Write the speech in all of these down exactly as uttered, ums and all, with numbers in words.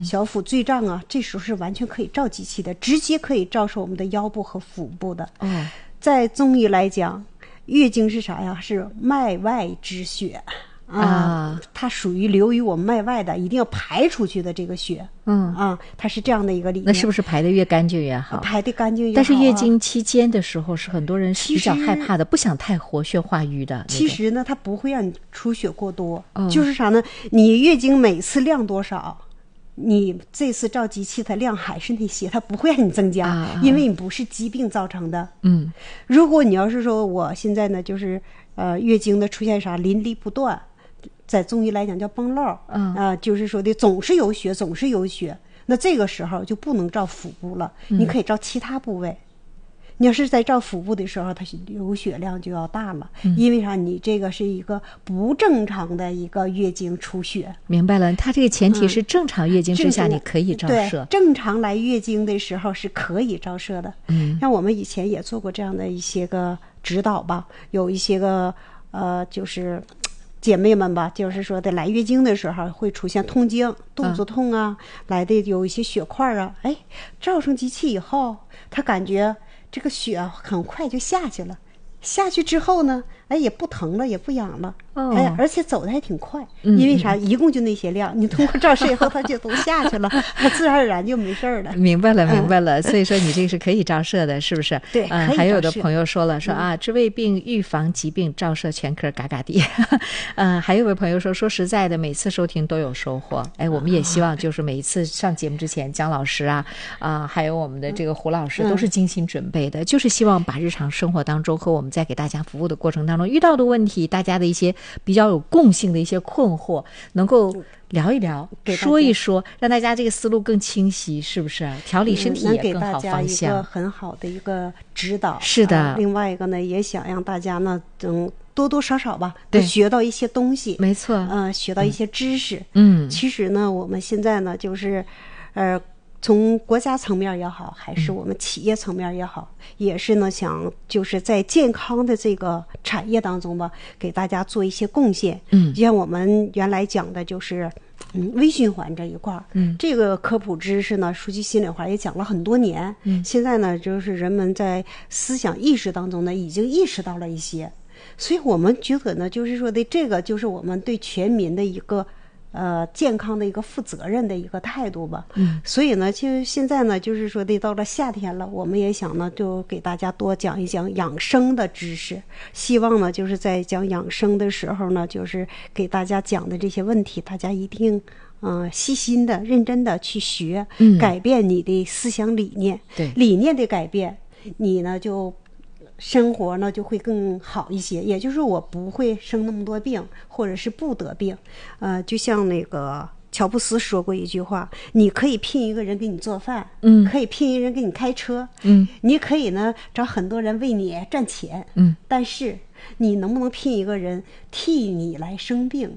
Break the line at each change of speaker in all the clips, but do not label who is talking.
小腹坠胀啊，这时候是完全可以照机器的，直接可以照射我们的腰部和腹部的。
哦，
在中医来讲，月经是啥呀？是脉外之血啊，
啊
它属于流于我们脉外的，一定要排出去的这个血。
嗯
啊，它是这样的一个理念。
那是不是排得越干净越好？
排得干净越好、啊。
但是月经期间的时候，是很多人是比较害怕的，不想太活血化瘀的。
其实呢，它不会让你出血过多，
哦、
就是啥呢？你月经每次量多少？你这次照机器，它量还是那些，它不会让你增加，
啊、
因为你不是疾病造成的。
嗯，
如果你要是说我现在呢，就是呃月经的出现啥淋漓不断，在中医来讲叫崩漏，
嗯
啊、呃，就是说的总是有血，总是有血，那这个时候就不能照腹部了，
嗯、
你可以照其他部位。你要是在照腹部的时候，它流血量就要大了，
嗯、
因为啥？你这个是一个不正常的一个月经出血。
明白了，它这个前提是正常月经之下
嗯、
你可以照射。
对，正常来月经的时候是可以照射的。
嗯，
像我们以前也做过这样的一些个指导吧，有一些个呃，就是姐妹们吧，就是说的来月经的时候会出现痛经、肚子痛啊，嗯、来的有一些血块啊，哎，照上机器以后，她感觉这个血很快就下去了，下去之后呢，哎，也不疼了，也不痒了，
哦、
哎，而且走的还挺快，
嗯、
因为啥？一共就那些量，你通过照射以后，它就都下去了，它自然而然就没事了。
明白了，明白了。嗯、所以说你这个是可以照射的，是不是？
对，
嗯、
可以照射。
还有的朋友说了，说啊，治胃病、预防疾病，照射全科嘎嘎地。嗯、呃，还有位朋友说，说实在的，每次收听都有收获。哎，我们也希望就是每一次上节目之前，姜老师啊，啊、呃，还有我们的这个胡老师都是精心准备的，嗯、就是希望把日常生活当中和我们在给大家服务的过程当中遇到的问题，大家的一些比较有共性的一些困惑，能够聊一聊，说一说，让大家这个思路更清晰，是不是？调理身体也更好方向。
能给大家一个很好的一个指导。
是的。
呃、另外一个呢，也想让大家呢，嗯，多多少少吧，都学到一些东西。
没错。
嗯、呃，学到一些知识。
嗯。
其实呢，我们现在呢，就是，呃。从国家层面也好，还是我们企业层面也好，嗯、也是呢，想就是在健康的这个产业当中吧，给大家做一些贡献。
嗯，
就像我们原来讲的，就是嗯微循环这一块儿，
嗯，
这个科普知识呢，说句心里话，也讲了很多年。
嗯，
现在呢，就是人们在思想意识当中呢，已经意识到了一些，所以我们觉得呢，就是说的这个，就是我们对全民的一个。呃，健康的一个负责任的一个态度吧。
嗯，
所以呢，就现在呢，就是说的到了夏天了，我们也想呢，就给大家多讲一讲养生的知识。希望呢，就是在讲养生的时候呢，就是给大家讲的这些问题，大家一定嗯、呃、细心的、认真的去学，
嗯，
改变你的思想理念。
对，
理念的改变，你呢就。生活呢就会更好一些，也就是我不会生那么多病，或者是不得病。呃，就像那个乔布斯说过一句话：你可以聘一个人给你做饭，
嗯，
可以聘一个人给你开车，
嗯，
你可以呢找很多人为你赚钱，
嗯，
但是你能不能聘一个人替你来生病？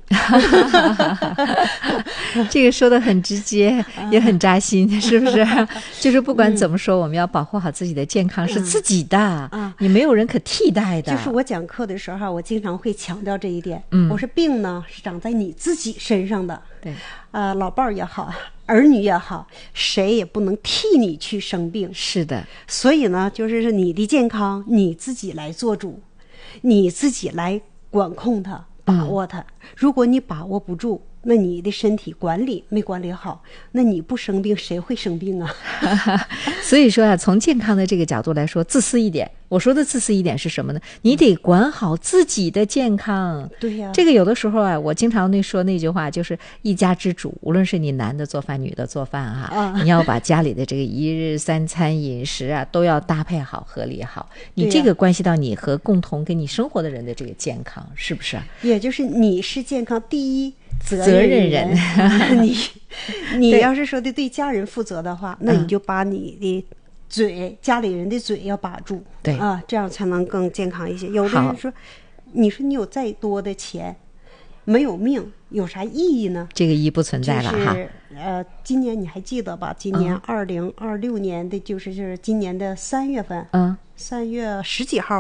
这个说的很直接，也很扎心，是不是？就是不管怎么说，嗯、我们要保护好自己的健康，嗯、是自己的啊，你没有人可替代的。
就是我讲课的时候，我经常会强调这一点。
嗯，
我说病呢是长在你自己身上的。
对，
呃，老伴儿也好，儿女也好，谁也不能替你去生病。
是的，
所以呢，就是你的健康你自己来做主。你自己来管控它，把握它。嗯、如果你把握不住，那你的身体管理没管理好，那你不生病谁会生病啊？
所以说啊，从健康的这个角度来说，自私一点。我说的自私一点是什么呢？你得管好自己的健康。
对呀，
这个有的时候啊，我经常那说那句话，就是一家之主，无论是你男的做饭，女的做饭啊，啊你要把家里的这个一日三餐饮食啊，都要搭配好、合理好。你这个关系到你和共同跟你生活的人的这个健康，是不是？
也就是你是健康第一责
任
人。
人
你你要是说的对家人负责的话，那你就把你的。嘴家里人的嘴要把住，
对
啊，这样才能更健康一些。有的人说，你说你有再多的钱，没有命，有啥意义呢？
这个意义不存在了哈。
就是呃，今年你还记得吧？今年二零二六年的，就是就是今年的三月份，
嗯，
三月十几号吧，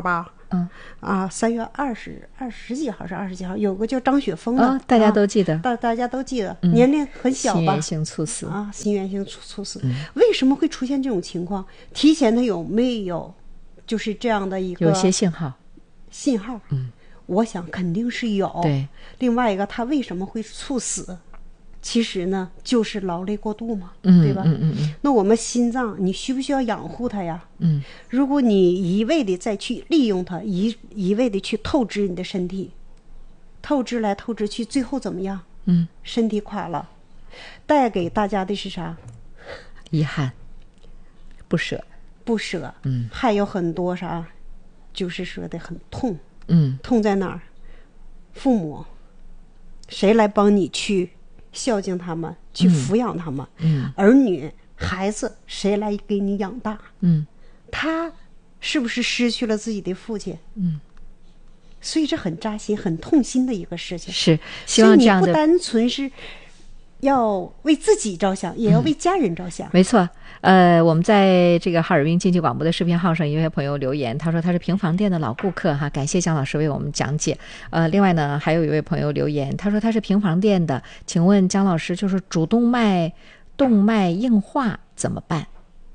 嗯
啊，三月二十二十几号是二十几号，有个叫张雪峰的，
哦，大家都记得，
啊、大大家都记得，嗯、年龄很小吧？
心源性猝死
啊，心源性猝猝死、
嗯，
为什么会出现这种情况？提前他有没有就是这样的一个
有一些信号？
信号，
嗯，
我想肯定是有。
对，
另外一个，他为什么会猝死？其实呢，就是劳累过度嘛，
嗯、
对吧？
嗯嗯嗯。
那我们心脏，你需不需要养护它呀？
嗯，
如果你一味的再去利用它，一一味的去透支你的身体，透支来透支去，最后怎么样？
嗯，
身体垮了，带给大家的是啥？
遗憾，不舍，
不舍。
嗯，
还有很多啥，就是说的很痛。
嗯，
痛在哪儿？父母，谁来帮你去孝敬他们，去抚养他们？
嗯，
儿女、孩子，谁来给你养大？
嗯，
他是不是失去了自己的父亲？
嗯，
所以这很扎心、很痛心的一个事情。
是，希望这样的。
所以你不单纯是要为自己着想，也要为家人着想。
嗯、没错。呃，我们在这个哈尔滨经济广播的视频号上，一位朋友留言，他说他是平房店的老顾客哈，感谢姜老师为我们讲解。呃，另外呢，还有一位朋友留言，他说他是平房店的，请问姜老师，就是主动脉动脉硬化怎么办？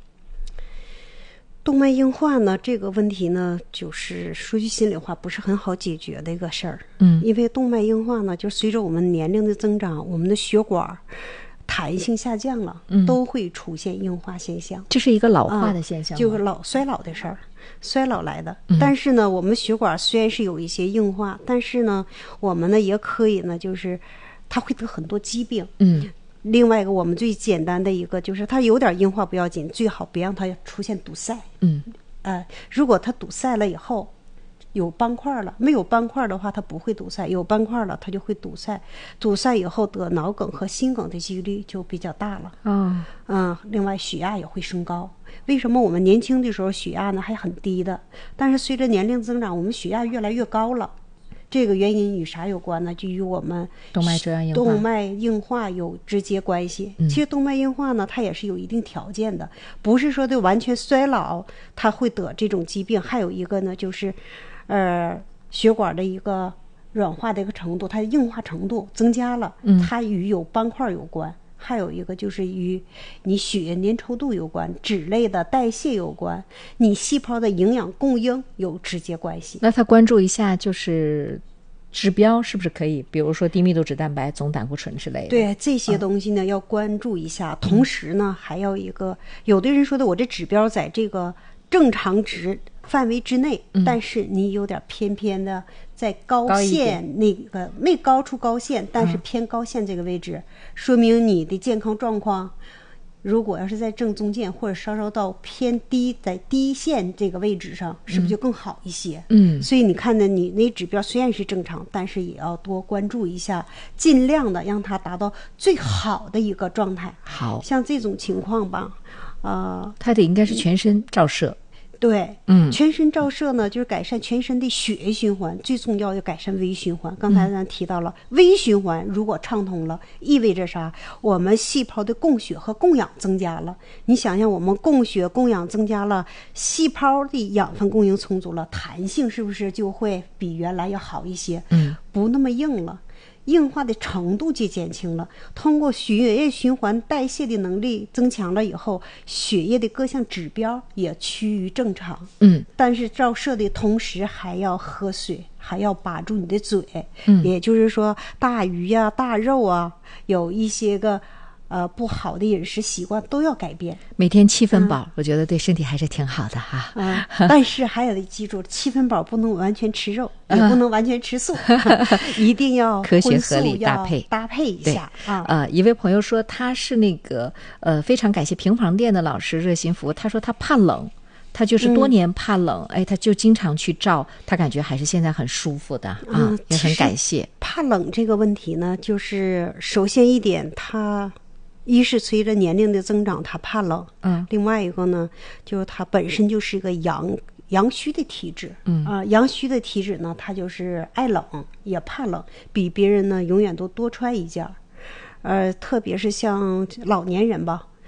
动脉硬化呢，这个问题呢，就是说句心里话，不是很好解决的一个事儿。
嗯，
因为动脉硬化呢，就随着我们年龄的增长，我们的血管弹性下降了，
嗯、
都会出现硬化现象。
这是一个老化的现象、
啊，就是老衰老的事儿，衰老来的。
嗯、
但是呢，我们血管虽然是有一些硬化，但是呢，我们呢也可以呢，就是它会得很多疾病。
嗯。
另外一个，我们最简单的一个就是它有点硬化不要紧，最好别让它出现堵塞。
嗯，
呃，如果它堵塞了以后有斑块了，没有斑块的话它不会堵塞，有斑块了它就会堵塞，堵塞以后得脑梗和心梗的几率就比较大了。
哦，
嗯，另外血压也会升高。为什么我们年轻的时候血压呢还很低的，但是随着年龄增长，我们血压越来越高了。这个原因与啥有关呢？就与我们
动脉粥样硬化、
动脉硬化有直接关系。
嗯、
其实动脉硬化呢，它也是有一定条件的，不是说的完全衰老它会得这种疾病。还有一个呢，就是呃血管的一个软化的一个程度，它的硬化程度增加了，
嗯、
它与有斑块有关。还有一个就是与你血液粘稠度有关，脂类的代谢有关，你细胞的营养供应有直接关系。
那他关注一下就是指标是不是可以，比如说低密度脂蛋白、总胆固醇之类的？
对，这些东西呢、嗯、要关注一下。同时呢，还要一个，有的人说的我这指标在这个正常值范围之内，
嗯、
但是你有点偏偏的在高线那个没高出高线，但是偏高线这个位置，嗯、说明你的健康状况如果要是在正中间或者稍稍到偏低，在低线这个位置上，是不是就更好一些？
嗯，
所以你看呢，你那指标虽然是正常，但是也要多关注一下，尽量的让它达到最好的一个状态。
好，
像这种情况吧，呃，
它得应该是全身照射。
对，
嗯，
全身照射呢，就是改善全身的血液循环，最重要要改善微循环。刚才咱提到了、嗯、微循环，如果畅通了，意味着啥？我们细胞的供血和供氧增加了。你想想，我们供血供氧增加了，细胞的养分供应充足了，弹性是不是就会比原来要好一些？
嗯，
不那么硬了。硬化的程度就减轻了，通过血液循环代谢的能力增强了以后，血液的各项指标也趋于正常。
嗯，
但是照射的同时还要喝水，还要把住你的嘴。
嗯，
也就是说大鱼啊、大肉啊，有一些个呃不好的饮食习惯都要改变。
每天七分饱、嗯、我觉得对身体还是挺好的哈。
啊、嗯，但是还得记住，七分饱不能完全吃肉，也不能完全吃素，一定要
科学合理搭配
搭配一下啊。
呃，一位朋友说他是那个呃，非常感谢平房店的老师热心服务。他说他怕冷，他就是多年怕冷，嗯、哎，他就经常去照，他感觉还是现在很舒服的啊，
嗯、
也很感谢。
怕冷这个问题呢，就是首先一点，他一是随着年龄的增长，他怕冷，
嗯，
另外一个呢，就是他本身就是一个阳阳虚的体质，
嗯
啊、呃，阳虚的体质呢，他就是爱冷也怕冷，比别人呢永远都多穿一件，呃，特别是像老年人吧，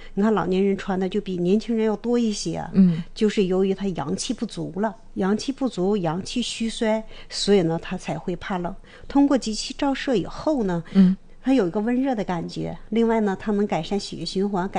你看老年人穿的就比年轻人要多一些，
嗯，
就是由于他阳气不足了，阳气不足，阳气虚衰，所以呢他才会怕冷。通过机器照射以后呢，
嗯，
它有一个温热的感觉，另外呢它能改善血液循环，改